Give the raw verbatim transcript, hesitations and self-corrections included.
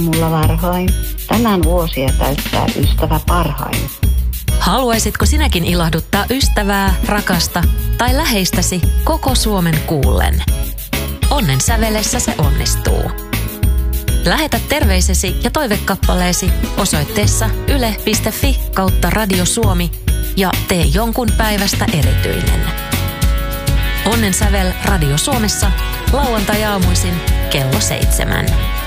Mulla varhain. Tänään vuosia täyttää ystävä parhain. Haluaisitko sinäkin ilahduttaa ystävää, rakasta tai läheistäsi koko Suomen kuullen? Onnen sävelessä se onnistuu. Lähetä terveisesi ja toivekappaleesi osoitteessa yle piste fi kautta Radio Suomi ja tee jonkun päivästä erityinen. Onnen sävel Radio Suomessa lauantai-aamuisin kello seitsemän.